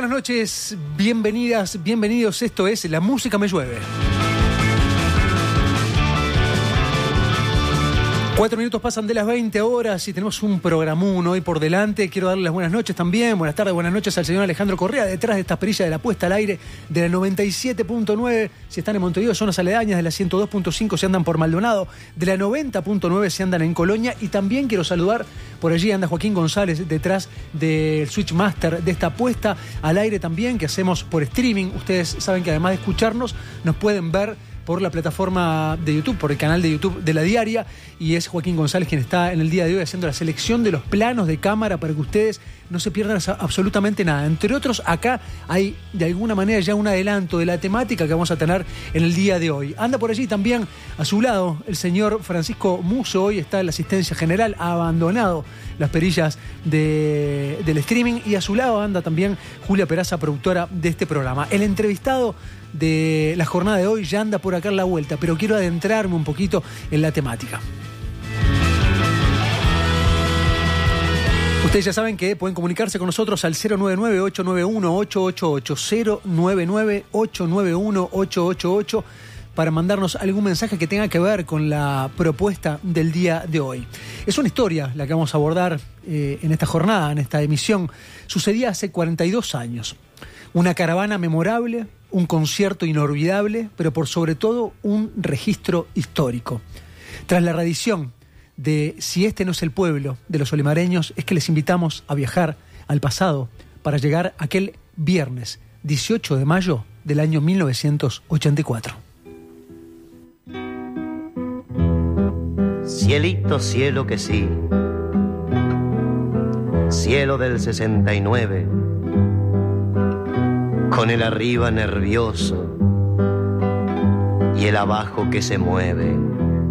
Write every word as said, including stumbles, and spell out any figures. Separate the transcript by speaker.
Speaker 1: buenas noches, bienvenidas, bienvenidos. Esto es La Música Me Llueve. Cuatro minutos pasan de las veinte horas y tenemos un programón hoy por delante. Quiero darle las buenas noches también, buenas tardes, buenas noches al señor Alejandro Correa, detrás de esta perilla de la puesta al aire de la noventa y siete punto nueve, si están en Montevideo, zonas aledañas, de la ciento dos punto cinco si andan por Maldonado, de la noventa punto nueve si andan en Colonia. Y también quiero saludar, por allí anda Joaquín González, detrás del Switchmaster de esta puesta al aire también, que hacemos por streaming. Ustedes saben que además de escucharnos, nos pueden ver por la plataforma de YouTube, por el canal de YouTube de La Diaria, y es Joaquín González quien está en el día de hoy haciendo la selección de los planos de cámara para que ustedes no se pierdan absolutamente nada. Entre otros, acá hay de alguna manera ya un adelanto de la temática que vamos a tener en el día de hoy. Anda por allí también a su lado el señor Francisco Muso, hoy está en la asistencia general, ha abandonado las perillas de, del streaming, y a su lado anda también Julia Peraza, productora de este programa. El entrevistado de la jornada de hoy ya anda por acá en la vuelta, pero quiero adentrarme un poquito en la temática. Ustedes ya saben que pueden comunicarse con nosotros al cero nueve nueve, ocho nueve uno, ocho ocho ocho, cero nueve nueve, ocho nueve uno, ocho ocho ocho, para mandarnos algún mensaje que tenga que ver con la propuesta del día de hoy. Es una historia la que vamos a abordar eh, en esta jornada, en esta emisión. Sucedía hace cuarenta y dos años. Una caravana memorable, un concierto inolvidable, pero por sobre todo un registro histórico. Tras la reedición de Si este no es el pueblo de los olimareños, es que les invitamos a viajar al pasado para llegar a aquel viernes dieciocho de mayo del año mil novecientos ochenta y cuatro.
Speaker 2: Cielito, cielo que sí, cielo del sesenta y nueve, con el arriba nervioso y el abajo que se mueve.